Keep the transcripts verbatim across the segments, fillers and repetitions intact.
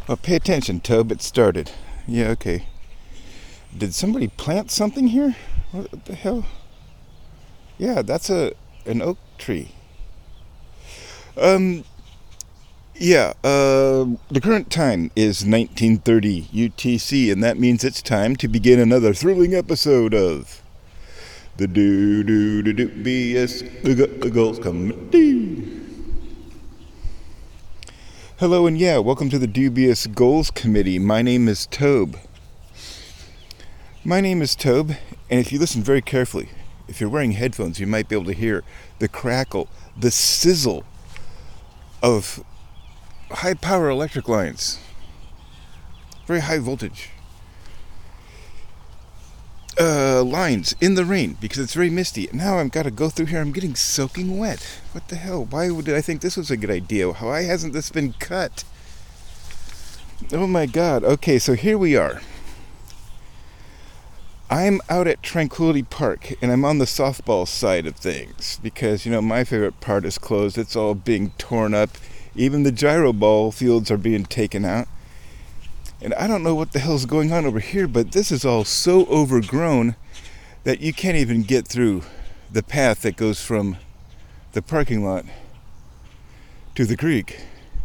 Oh, pay attention, Tobe. It started. Yeah, okay. Did somebody plant something here? What the hell? Yeah, that's a an oak tree. Um, yeah, uh, the current time is nineteen thirty U T C, and that means it's time to begin another thrilling episode of the Do Do Do Do B S the Goals Committee. Hello, and yeah, welcome to the Dubious Goals Committee. My name is Tobe. My name is Tobe, and if you listen very carefully, if you're wearing headphones, you might be able to hear the crackle, the sizzle of high-power electric lines. Very high voltage. Uh, lines in the rain, because it's very misty. Now I've got to go through here. I'm getting soaking wet. What the hell? Why did I think this was a good idea? Why hasn't this been cut? Oh my god. Okay, so here we are. I'm out at Tranquility Park, and I'm on the softball side of things, because, you know, my favorite part is closed. It's all being torn up. Even the gyro ball fields are being taken out. And I don't know what the hell's going on over here, but this is all so overgrown that you can't even get through the path that goes from the parking lot to the creek.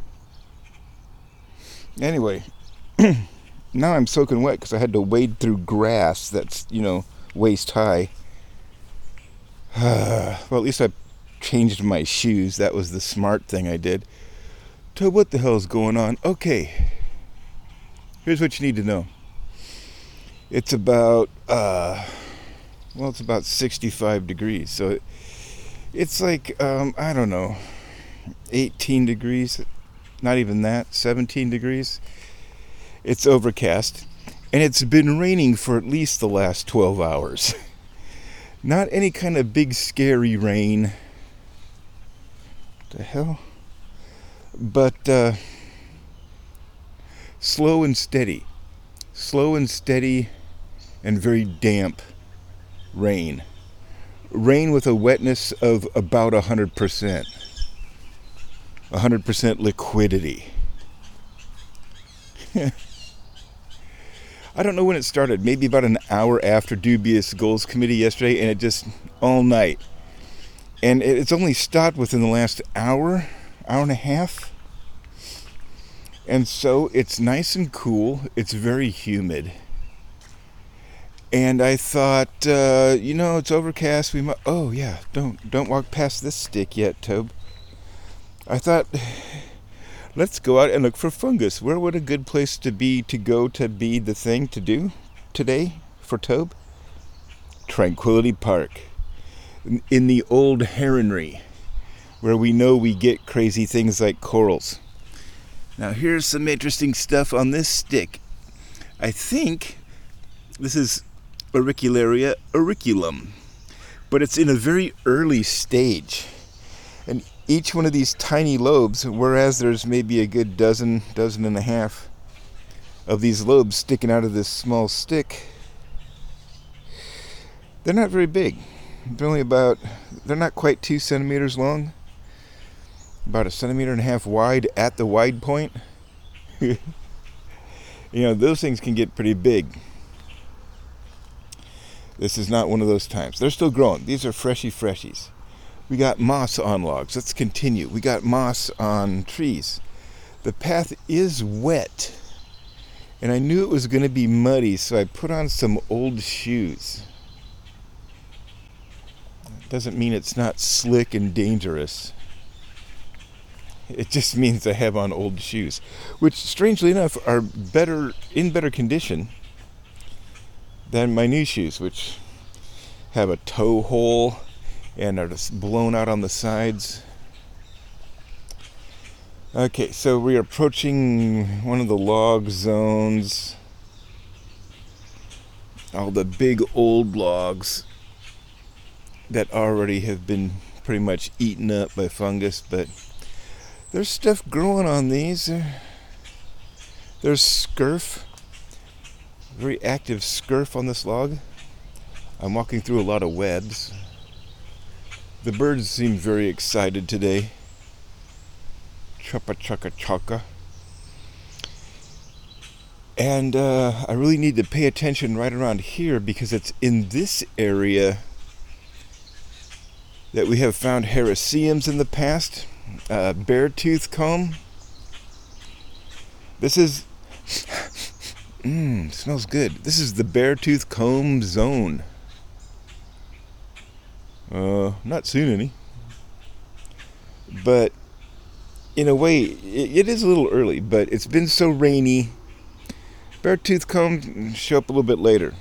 Anyway, now I'm soaking wet because I had to wade through grass that's, you know, waist high. Well, at least I changed my shoes. That was the smart thing I did. So what the hell's going on? Okay. Here's what you need to know. It's about, uh, well, it's about sixty-five degrees. So it, it's like, um, I don't know, eighteen degrees. Not even that, seventeen degrees. It's overcast. And it's been raining for at least the last twelve hours. Not any kind of big scary rain. What the hell? But, uh... slow and steady. Slow and steady and very damp rain. Rain with a wetness of about one hundred percent. one hundred percent liquidity. I don't know when it started. Maybe about an hour after Dubious Goals Committee yesterday, and it just all night. And it's only stopped within the last hour, hour and a half. And so it's nice and cool. It's very humid. And I thought, uh, you know, it's overcast. We might. Oh yeah, don't don't walk past this stick yet, Tobe. I thought, let's go out and look for fungus. Where would a good place to be to go to be the thing to do today for Tobe? Tranquility Park, in the old heronry, where we know we get crazy things like corals. Now here's some interesting stuff on this stick. I think this is Auricularia auriculum, but it's in a very early stage. And each one of these tiny lobes, whereas there's maybe a good dozen, dozen and a half of these lobes sticking out of this small stick, they're not very big. They're only about, they're not quite two centimeters long. About a centimeter and a half wide at the wide point. You know, those things can get pretty big. This is not one of those times. They're still growing. These are freshy freshies. We got moss on logs. Let's continue. We got moss on trees. The path is wet. And I knew it was going to be muddy, so I put on some old shoes. Doesn't mean it's not slick and dangerous. It just means I have on old shoes, which, strangely enough, are better in better condition than my new shoes, which have a toe hole and are just blown out on the sides. Okay, so we're approaching one of the log zones. All the big old logs that already have been pretty much eaten up by fungus, but there's stuff growing on these. There's scurf. Very active scurf on this log. I'm walking through a lot of webs. The birds seem very excited today. Choppa chaka chaka. And uh, I really need to pay attention right around here because it's in this area that we have found hericiums in the past. Uh, beartooth comb. This is... Mmm, smells good. This is the beartooth comb zone. Uh, not seen any. But in a way, it, it is a little early, but it's been so rainy. Beartooth comb show up a little bit later.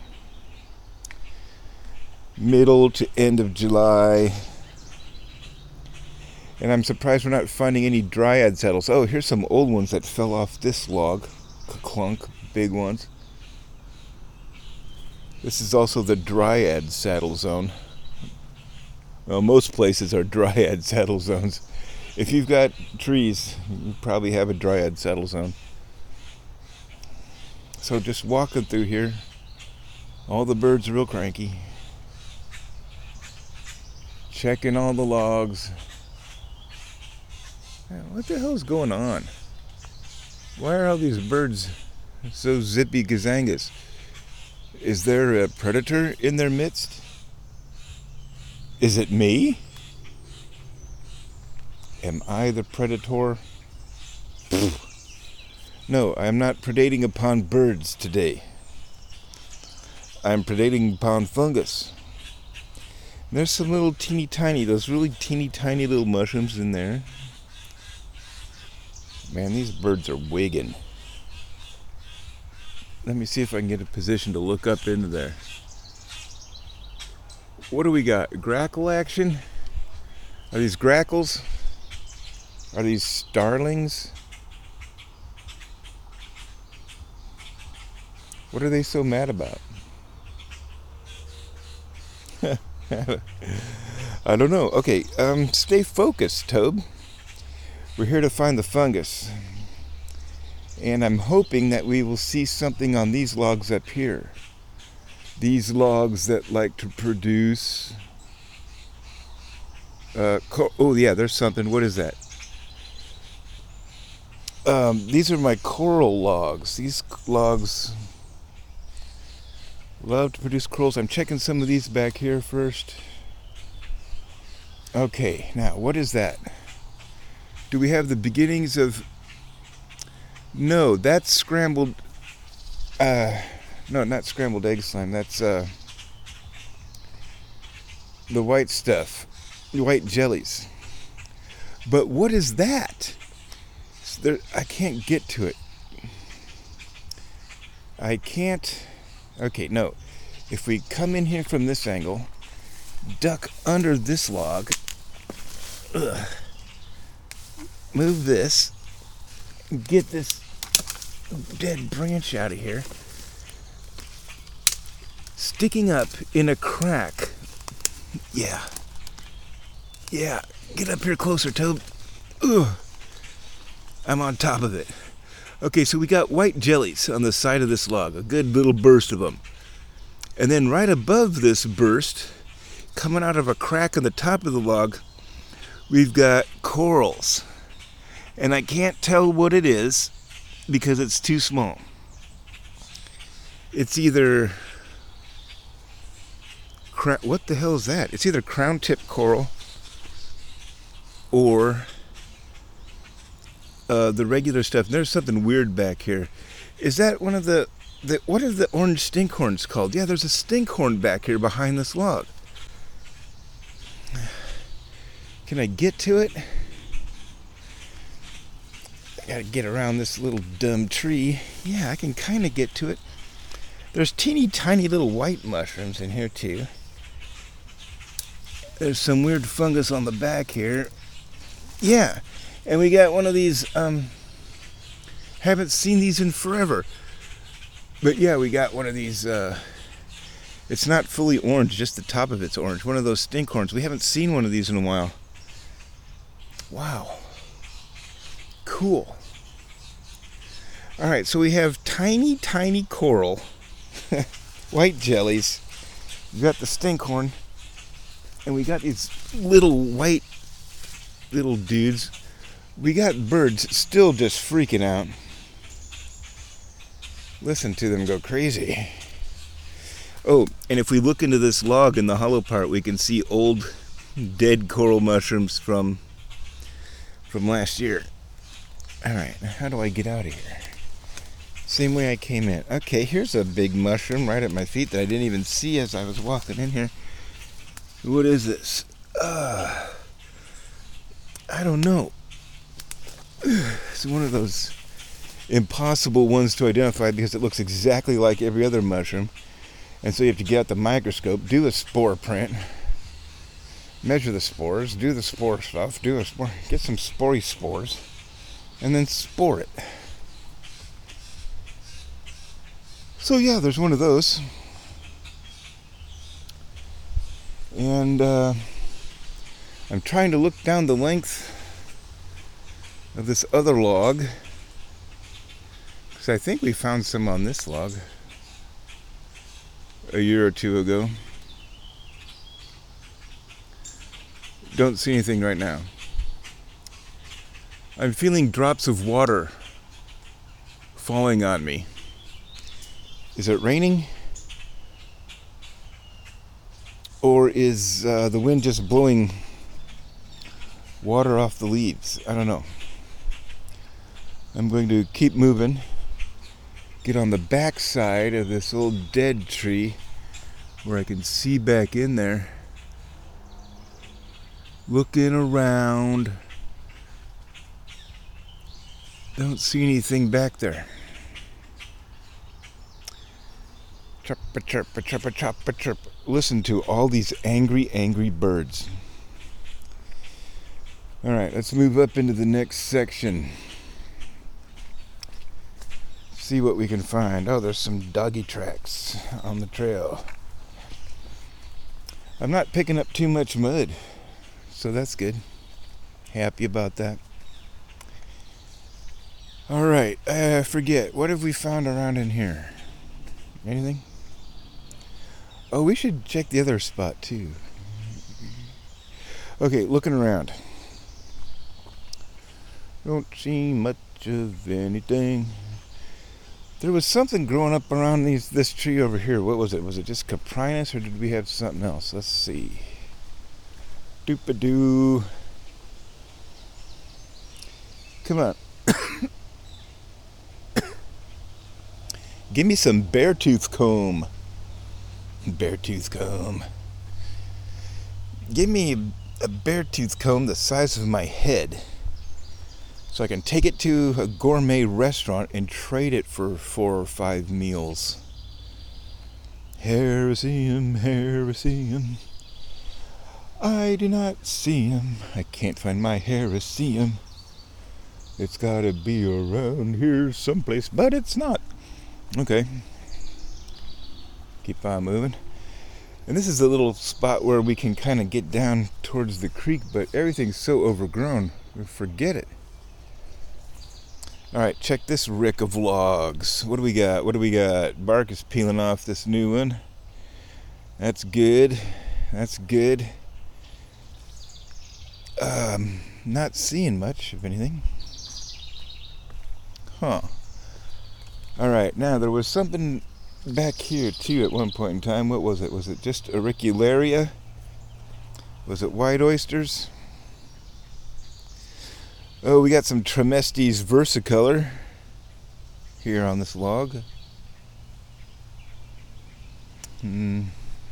Middle to end of July. And I'm surprised we're not finding any dryad saddles. Oh, here's some old ones that fell off this log. Clunk, big ones. This is also the dryad saddle zone. Well, most places are dryad saddle zones. If you've got trees, you probably have a dryad saddle zone. So just walking through here, all the birds are real cranky. Checking all the logs. Man, what the hell's going on? Why are all these birds so zippy gazangas? Is there a predator in their midst? Is it me? Am I the predator? No, I am not predating upon birds today. I am predating upon fungus. There's some little teeny tiny, those really teeny tiny little mushrooms in there. Man, these birds are wigging. Let me see if I can get a position to look up into there. What do we got? Grackle action? Are these grackles? Are these starlings? What are they so mad about? I don't know. Okay, um, stay focused, Tobe. We're here to find the fungus. And I'm hoping that we will see something on these logs up here. These logs that like to produce... Uh, co- oh, yeah, there's something. What is that? Um, these are my coral logs. These logs love to produce corals. I'm checking some of these back here first. Okay, now, what is that? Do we have the beginnings of... No, that's scrambled... Uh, no, not scrambled egg slime. That's uh, the white stuff. The white jellies. But what is that? There, I can't get to it. I can't... Okay, no. If we come in here from this angle, duck under this log, ugh, move this, get this dead branch out of here, sticking up in a crack. Yeah. Yeah. Get up here closer, Tobe. Ugh. I'm on top of it. Okay, so we got white jellies on the side of this log, a good little burst of them. And then right above this burst, coming out of a crack on the top of the log, we've got corals. And I can't tell what it is because it's too small. It's either... Cra- what the hell is that? It's either crown tip coral or... Uh, the regular stuff. And there's something weird back here. Is that one of the, the... What are the orange stinkhorns called? Yeah, there's a stinkhorn back here behind this log. Can I get to it? I gotta get around this little dumb tree. Yeah, I can kind of get to it. There's teeny tiny little white mushrooms in here too. There's some weird fungus on the back here. Yeah. And we got one of these, um, haven't seen these in forever. But yeah, we got one of these, uh, it's not fully orange, just the top of it's orange. One of those stinkhorns. We haven't seen one of these in a while. Wow. Cool. Alright, so we have tiny, tiny coral, white jellies. We got the stinkhorn. And we got these little white little dudes. We got birds still just freaking out. Listen to them go crazy. Oh, and if we look into this log in the hollow part, we can see old dead coral mushrooms from from last year. Alright, how do I get out of here? Same way I came in. Okay, here's a big mushroom right at my feet that I didn't even see as I was walking in here. What is this? Uh, I don't know. It's one of those impossible ones to identify because it looks exactly like every other mushroom. And so you have to get out the microscope, do a spore print, measure the spores, do the spore stuff, do a spore, get some spory spores, and then spore it. So yeah, there's one of those. And uh, I'm trying to look down the length of this other log, because I think we found some on this log a year or two ago. Don't see anything right now. I'm feeling drops of water falling on me. Is it raining? Or is uh, the wind just blowing water off the leaves? I don't know. I'm going to keep moving. Get on the back side of this old dead tree where I can see back in there. Looking around. Don't see anything back there. Chirpa, chirpa, chirpa, chirpa, chirpa. Listen to all these angry, angry birds. Alright, let's move up into the next section. See what we can find. Oh, there's some doggy tracks on the trail. I'm not picking up too much mud, so that's good. Happy about that. Alright, I forget. What have we found around in here? Anything? Oh, we should check the other spot too. Okay, looking around. Don't see much of anything. There was something growing up around these, this tree over here. What was it? Was it just Caprinus or did we have something else? Let's see. Doop-a-doo. Come on. Give me some beartooth comb. Beartooth comb. Give me a beartooth comb the size of my head so I can take it to a gourmet restaurant and trade it for four or five meals. Harrison, Harrison, I do not see him. I can't find my Harrison. It's gotta be around here someplace, but it's not. Okay. Keep on moving. And this is a little spot where we can kind of get down towards the creek, but everything's so overgrown, we forget it. Alright, check this rick of logs. What do we got? What do we got? Bark is peeling off this new one. That's good. That's good. Um, not seeing much of anything. Huh. Alright, now there was something back here too at one point in time. What was it? Was it just auricularia? Was it white oysters? Oh, we got some Trimestes versicolor here on this log. Hmm.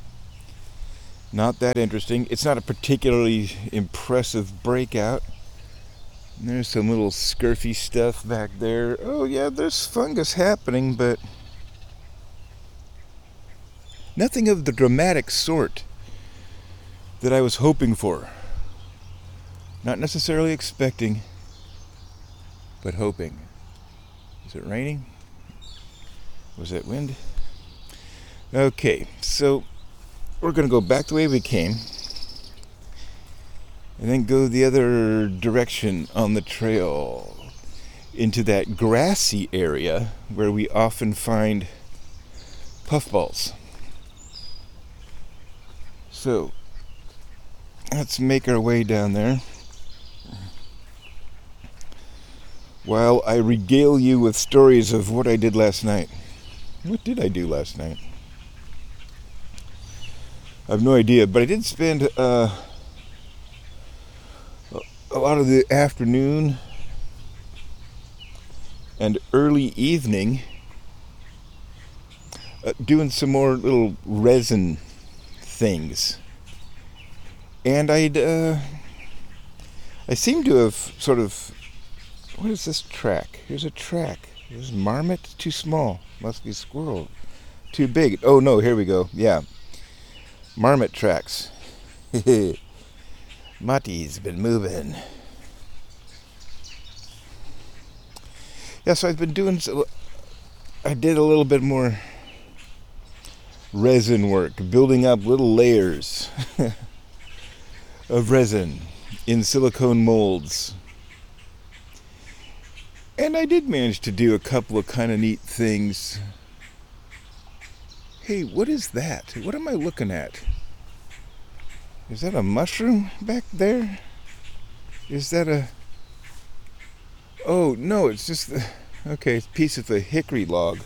Not that interesting. It's not a particularly impressive breakout. There's some little scurfy stuff back there. Oh yeah, there's fungus happening, but nothing of the dramatic sort that I was hoping for. Not necessarily expecting, but hoping. Is it raining? Was it wind? Okay, so we're going to go back the way we came and then go the other direction on the trail into that grassy area where we often find puffballs. So let's make our way down there while I regale you with stories of what I did last night. What did I do last night? I have no idea, but I did spend uh, a lot of the afternoon and early evening uh, doing some more little resin things. And I'd, uh, I seem to have sort of, what is this track? Here's a track. Is marmot? Too small. Must be squirrel. Too big. Oh no, here we go. Yeah. Marmot tracks. Mati's been moving. Yeah, so I've been doing, I did a little bit more resin work, building up little layers of resin in silicone molds. And I did manage to do a couple of kind of neat things. Hey, what is that? What am I looking at? Is that a mushroom back there? Is that a... Oh, no, it's just the... Okay, it's a piece of the hickory log.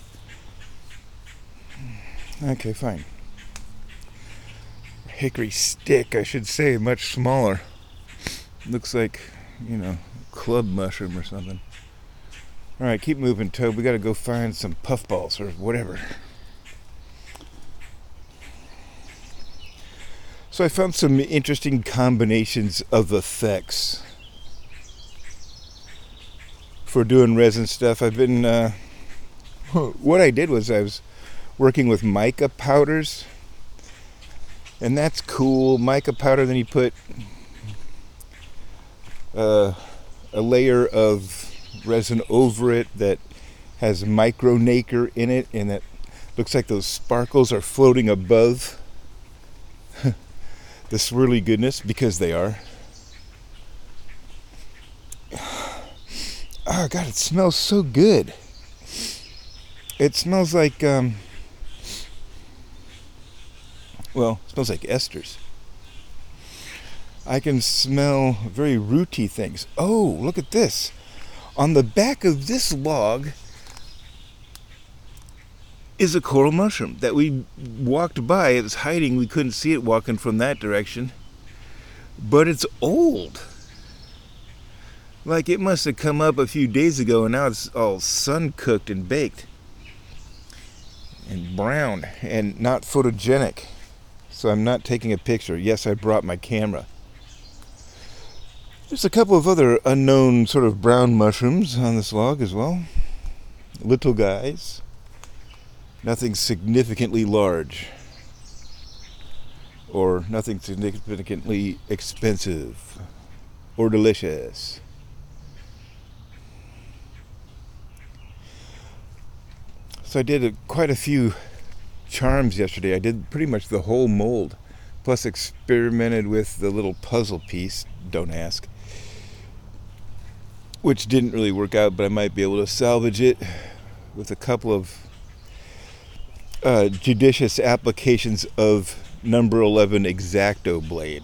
Okay, fine. Hickory stick, I should say, much smaller. Looks like, you know, club mushroom or something. Alright, keep moving, Tobe. We gotta go find some puffballs or whatever. So I found some interesting combinations of effects for doing resin stuff. I've been, uh, what I did was I was working with mica powders, and that's cool. Mica powder, then you put uh, a layer of resin over it that has micro nacre in it, and that looks like those sparkles are floating above the swirly goodness, because they are. Oh God, it smells so good. It smells like, um, well, it smells like esters. I can smell very rooty things. Oh, look at this. On the back of this log is a coral mushroom that we walked by. It was hiding. We couldn't see it walking from that direction. But it's old. Like it must have come up a few days ago, and now it's all sun-cooked and baked. And brown and not photogenic. So I'm not taking a picture. Yes, I brought my camera. There's a couple of other unknown sort of brown mushrooms on this log as well. Little guys. Nothing significantly large. Or nothing significantly expensive. Or delicious. So I did a, quite a few charms yesterday. I did pretty much the whole mold. Plus experimented with the little puzzle piece. Don't ask. Which didn't really work out, but I might be able to salvage it with a couple of uh, judicious applications of number eleven X-Acto blade.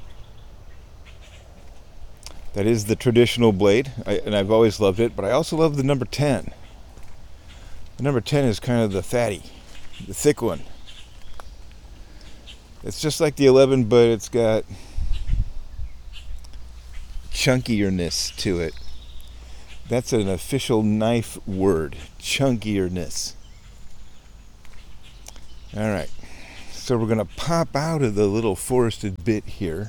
That is the traditional blade, I, and I've always loved it, but I also love the number ten. The number ten is kind of the fatty, the thick one. It's just like the eleven, but it's got chunkierness to it. That's an official knife word, chunkierness. All right, so we're gonna pop out of the little forested bit here.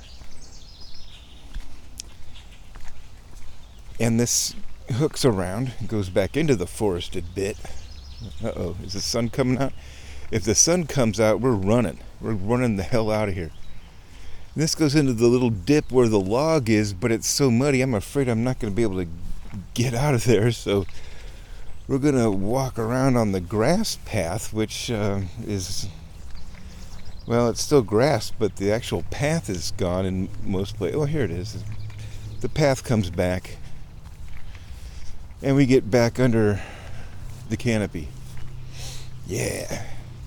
And this hooks around and goes back into the forested bit. Uh-oh, is the sun coming out? If the sun comes out, we're running. We're running the hell out of here. This goes into the little dip where the log is, but it's so muddy, I'm afraid I'm not going to be able to get out of there. So we're going to walk around on the grass path, which uh, is, well, it's still grass, but the actual path is gone in most places. Oh, here it is. The path comes back. And we get back under the canopy. Yeah.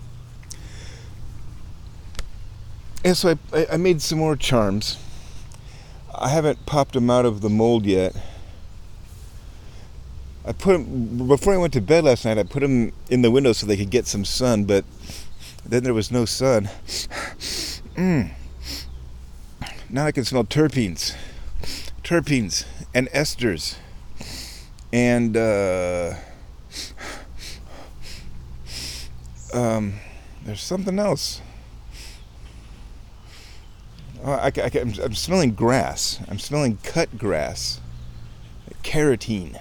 And so I, I made some more charms. I haven't popped them out of the mold yet. I put them, before I went to bed last night, I put them in the window so they could get some sun, but then there was no sun. Mm. Now I can smell terpenes. Terpenes and esters. And, uh, um, there's something else. Oh, I, I, I'm, I'm smelling grass. I'm smelling cut grass. Carotene.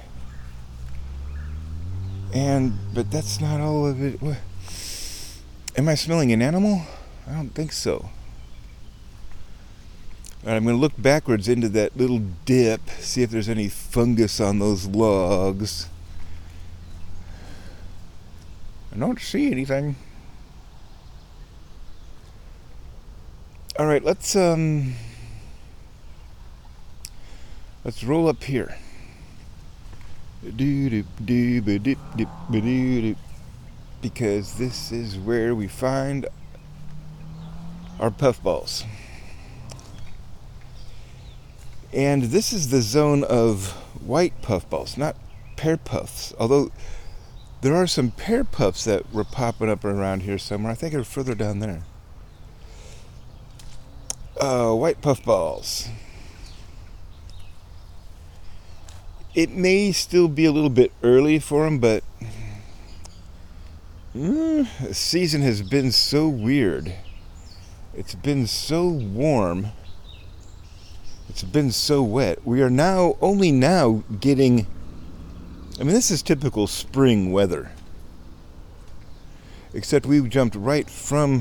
And, but that's not all of it. What? Am I smelling an animal? I don't think so. All right, I'm going to look backwards into that little dip, see if there's any fungus on those logs. I don't see anything. All right, let's um, let's roll up here. Because this is where we find our puffballs. And this is the zone of white puffballs, not pear puffs. Although there are some pear puffs that were popping up around here somewhere. I think they're further down there. Uh, white puffballs. It may still be a little bit early for them, but mm, the season has been so weird. It's been so warm. It's been so wet. We are now, only now, getting... I mean, this is typical spring weather. Except we jumped right from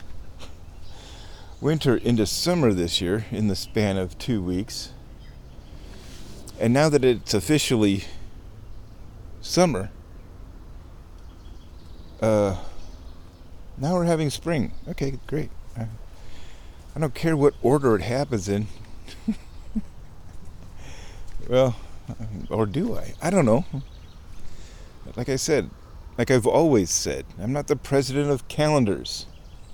winter into summer this year in the span of two weeks. And now that it's officially summer, uh, now we're having spring. Okay, great. I, I don't care what order it happens in. Well, or do I? I don't know. Like I said, like I've always said, I'm not the president of calendars.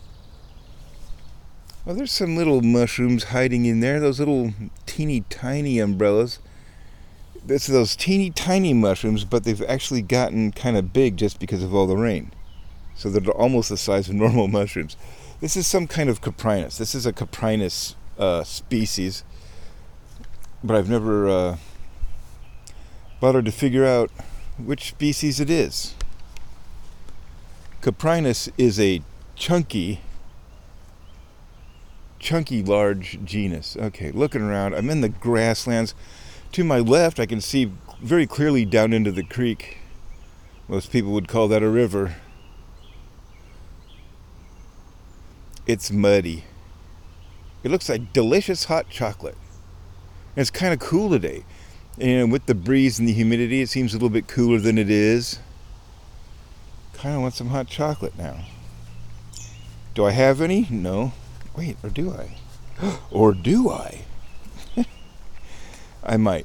Well, there's some little mushrooms hiding in there, those little teeny tiny umbrellas. It's those teeny tiny mushrooms, but they've actually gotten kind of big just because of all the rain. So they're almost the size of normal mushrooms. This is some kind of Coprinus. This is a Coprinus uh, species. But I've never uh, bothered to figure out which species it is. Coprinus is a chunky, chunky large genus. Okay, looking around, I'm in the grasslands. To my left, I can see very clearly down into the creek. Most people would call that a river. It's muddy. It looks like delicious hot chocolate. And it's kind of cool today. And with the breeze and the humidity, it seems a little bit cooler than it is. Kind of want some hot chocolate now. Do I have any? No. Wait, or do I? Or do I? I might.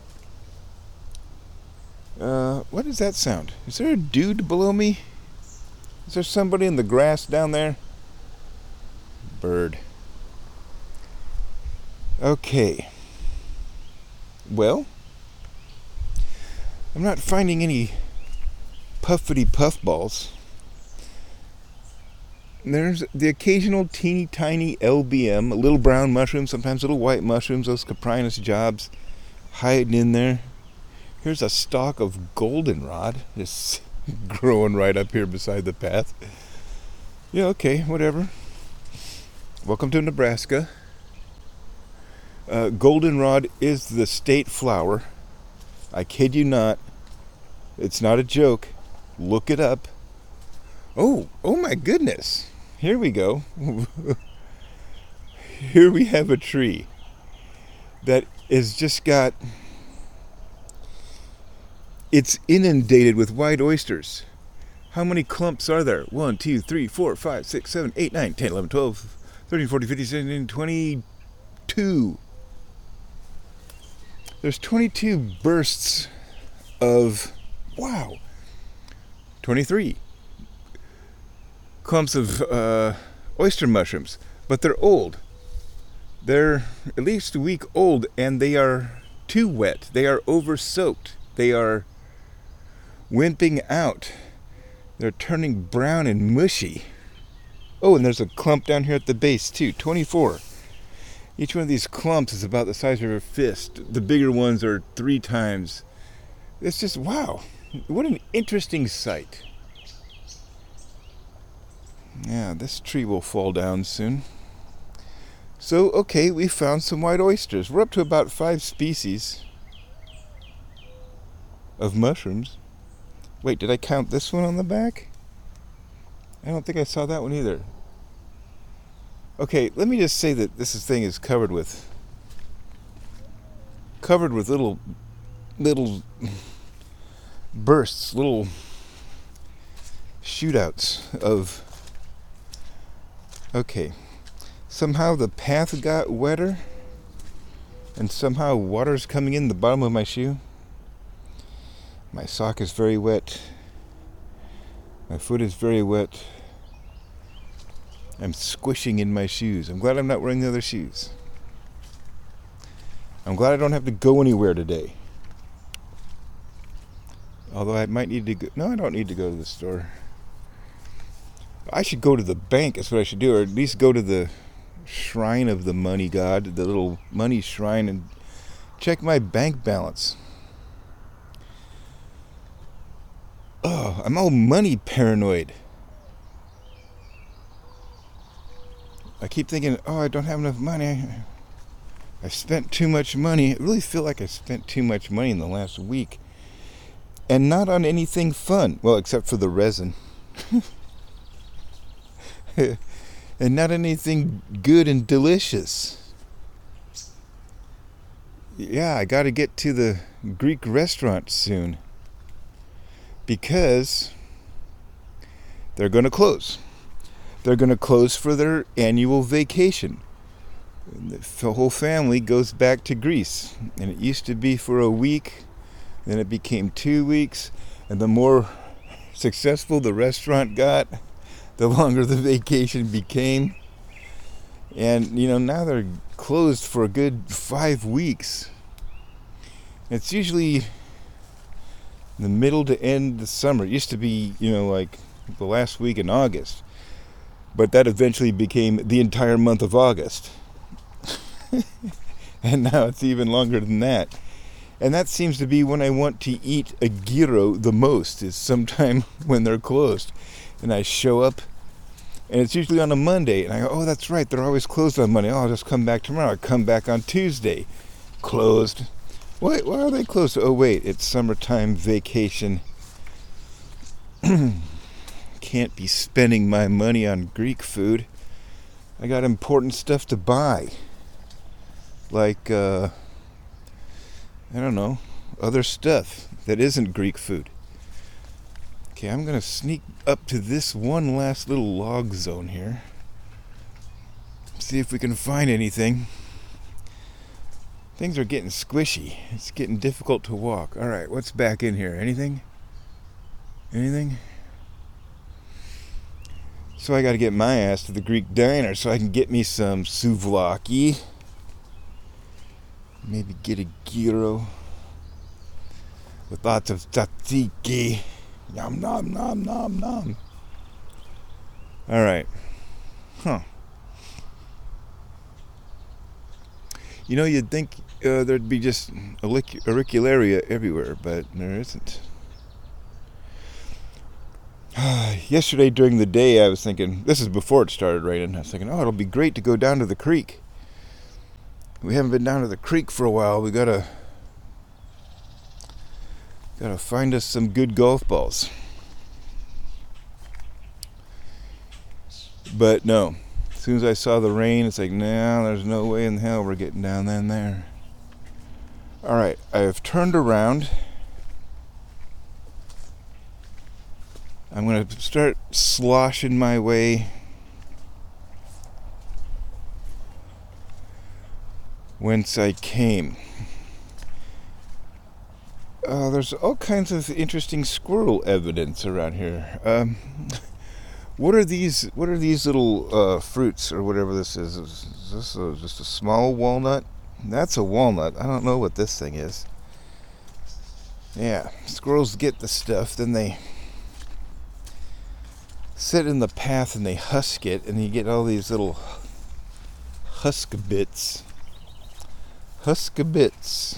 Uh, what does that sound? Is there a dude below me? Is there somebody in the grass down there? Bird. Okay. Well, I'm not finding any puffity puffballs. There's the occasional teeny tiny L B M, a little brown mushroom, sometimes little white mushrooms, those Coprinus jobs hiding in there. Here's a stalk of goldenrod just growing right up here beside the path. Yeah, okay, whatever. Welcome to Nebraska. Uh, goldenrod is the state flower. I kid you not. It's not a joke. Look it up. Oh, oh my goodness. Here we go. Here we have a tree that has just got... It's inundated with white oysters. How many clumps are there? one, two, three, four, five, six, seven, eight, nine, ten, eleven, twelve, thirteen, fourteen, fifteen, sixteen, twenty-two. There's twenty-two bursts of, wow, twenty-three clumps of uh, oyster mushrooms. But they're old. They're at least a week old, and they are too wet. They are over-soaked. They are wimping out. They're turning brown and mushy. Oh, and there's a clump down here at the base too, twenty-four. Each one of these clumps is about the size of your fist. The bigger ones are three times. It's just, wow, what an interesting sight. Yeah, this tree will fall down soon. So, okay, we found some white oysters. We're up to about five species of mushrooms. Wait, did I count this one on the back? I don't think I saw that one either. Okay, let me just say that this thing is covered with covered with little little bursts, little shootouts of. Okay, somehow the path got wetter, and somehow water's coming in the bottom of my shoe. My sock is very wet. My foot is very wet. I'm squishing in my shoes. I'm glad I'm not wearing the other shoes. I'm glad I don't have to go anywhere today. Although I might need to go. No, I don't need to go to the store. I should go to the bank. That's what I should do. Or at least go to the shrine of the money god, the little money shrine, and check my bank balance. Oh, I'm all money paranoid. I keep thinking, oh, I don't have enough money. I've spent too much money. I really feel like I spent too much money in the last week. And not on anything fun. Well, except for the resin. And not anything good and delicious. Yeah, I got to get to the Greek restaurant soon. Because they're going to close. They're going to close for their annual vacation. The whole family goes back to Greece. And it used to be for a week. Then it became two weeks. And the more successful the restaurant got, the longer the vacation became. And, you know, now they're closed for a good five weeks. It's usually the middle to end of the summer. It used to be, you know, like the last week in August. But that eventually became the entire month of August. And now it's even longer than that. And that seems to be when I want to eat a gyro the most, is sometime when they're closed. And I show up, and it's usually on a Monday. And I go, oh, that's right, they're always closed on Monday. Oh, I'll just come back tomorrow. I come back on Tuesday. Closed. Wait, why are they closed? Oh, wait, it's summertime vacation. Can't be spending my money on Greek food. I got important stuff to buy. Like, uh, I don't know, other stuff that isn't Greek food. Okay, I'm going to sneak up to this one last little log zone here. See if we can find anything. Things are getting squishy. It's getting difficult to walk. All right, what's back in here? Anything? Anything? So I got to get my ass to the Greek diner so I can get me some souvlaki. Maybe get a gyro with lots of tzatziki. Nom nom nom nom nom. All right. Huh. You know, you'd think uh, there'd be just auricularia everywhere, but there isn't. Yesterday during the day, I was thinking, this is before it started raining, I was thinking, oh, it'll be great to go down to the creek. We haven't been down to the creek for a while. We gotta gotta find us some good golf balls. But no, as soon as I saw the rain, it's like, nah, there's no way in hell we're getting down then there. All right, I have turned around. I'm gonna start sloshing my way whence I came. Uh, there's all kinds of interesting squirrel evidence around here. Um, what are these? What are these little uh, fruits or whatever this is? Is this a, just a small walnut? That's a walnut. I don't know what this thing is. Yeah, squirrels get the stuff, then they sit in the path and they husk it, and you get all these little husk bits. Husk bits.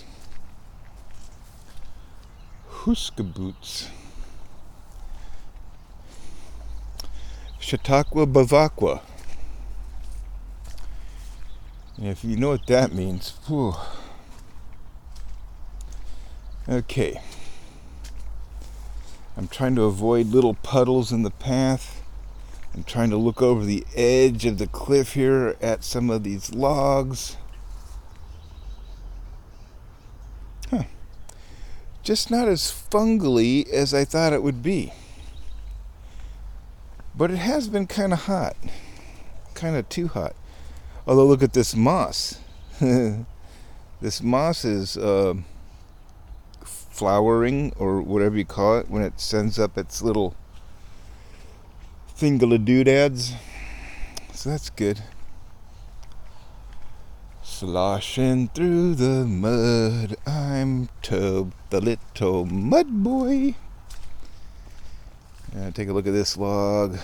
Huska boots. Chautauqua Bavacqua. If you know what that means, whew. Okay. I'm trying to avoid little puddles in the path. I'm trying to look over the edge of the cliff here at some of these logs. Huh. Just not as fungally as I thought it would be. But it has been kind of hot. Kind of too hot. Although look at this moss. This moss is uh, flowering, or whatever you call it, when it sends up its little thingaladoodads. So that's good. Sloshing through the mud, I'm Tobe, the little mud boy. Uh, take a look at this log.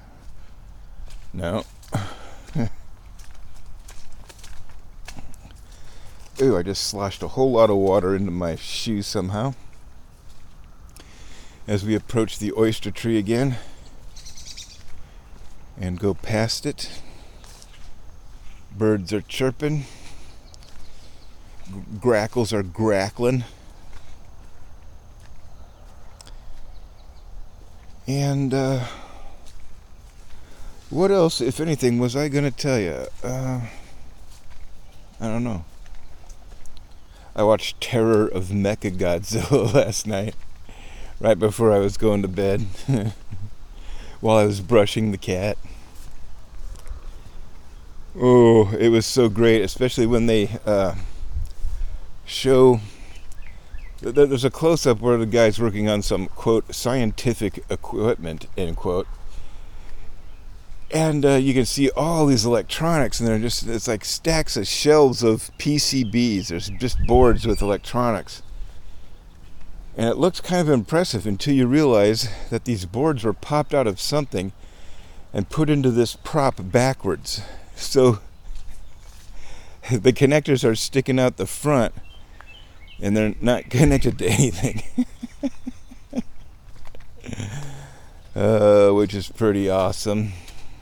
No. Ooh, I just sloshed a whole lot of water into my shoes somehow. As we approach the oyster tree again and go past it, birds are chirping, grackles are grackling, and uh, what else, if anything, was I going to tell you? Uh, I don't know. I watched Terror of Mechagodzilla last night, right before I was going to bed, while I was brushing the cat. Oh, it was so great, especially when they uh, show... There's a close-up where the guy's working on some, quote, scientific equipment, end quote. And uh, you can see all these electronics, and they're just, it's like stacks of shelves of P C Bs. There's just boards with electronics. And it looks kind of impressive until you realize that these boards were popped out of something and put into this prop backwards. So the connectors are sticking out the front, and they're not connected to anything. uh, which is pretty awesome.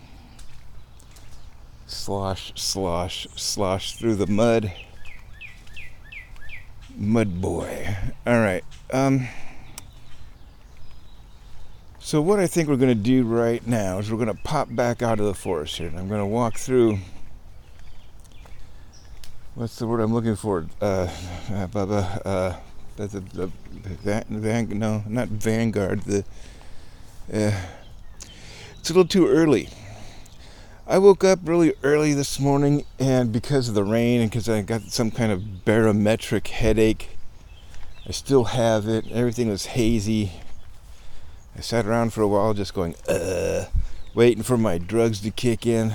Slosh, slosh, slosh through the mud. Mud boy. Alright. Um, so what I think we're going to do right now is we're going to pop back out of the forest here. And I'm going to walk through... What's the word I'm looking for? Uh, uh, uh, uh the, the, the van, van, no, not Vanguard. The uh, it's a little too early. I woke up really early this morning, and because of the rain and because I got some kind of barometric headache, I still have it. Everything was hazy. I sat around for a while just going, uh, waiting for my drugs to kick in.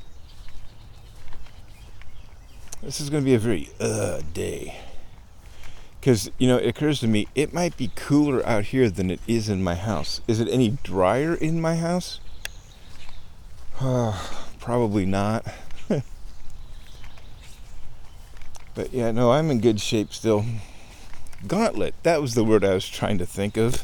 This is going to be a very uh day. Because, you know, it occurs to me, it might be cooler out here than it is in my house. Is it any drier in my house? Uh, probably not. But yeah, no, I'm in good shape still. Gauntlet, that was the word I was trying to think of.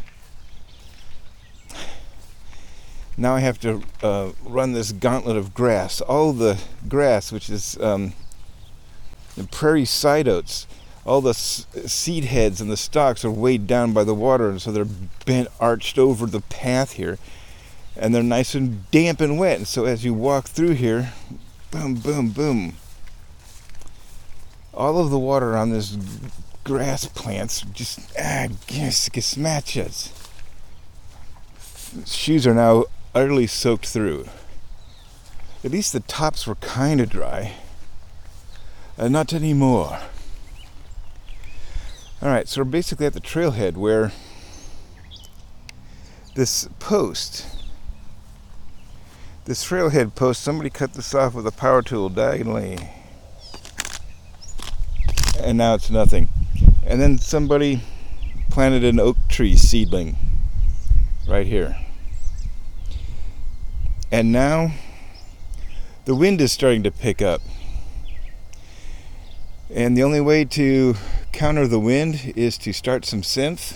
Now I have to uh, run this gauntlet of grass. All the grass, which is um, the prairie side oats, all the s- seed heads and the stalks are weighed down by the water, and so they're bent, arched over the path here. And they're nice and damp and wet. And so as you walk through here, boom, boom, boom. All of the water on this grass plants just, ah, yes, smatches. Shoes are now utterly soaked through. At least the tops were kind of dry. Uh, not anymore. Alright, so we're basically at the trailhead where this post... This trailhead post, somebody cut this off with a power tool diagonally. And now it's nothing. And then somebody planted an oak tree seedling right here. And now the wind is starting to pick up. And the only way to counter the wind is to start some synth.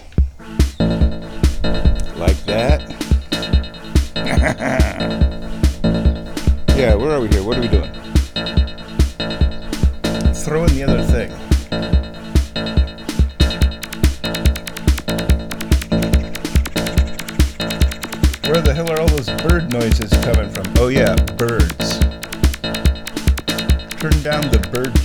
Like that. Yeah, where are we here? What are we doing? Throw in the other thing. Where the hell are all those bird noises coming from? Oh yeah, birds. Turn down the bird